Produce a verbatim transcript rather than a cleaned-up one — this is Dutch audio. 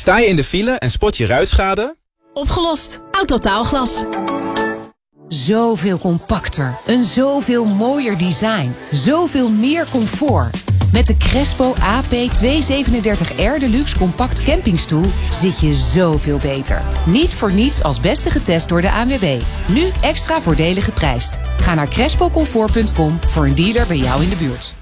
Sta je in de file en spot je ruitschade? Opgelost. Autotaalglas. Zoveel compacter. Een zoveel mooier design. Zoveel meer comfort. Met de Crespo A P tweehonderdzevenendertig R Deluxe Compact Campingstoel zit je zoveel beter. Niet voor niets als beste getest door de A N W B. Nu extra voordelig geprijsd. Ga naar crespo comfort punt com voor een dealer bij jou in de buurt.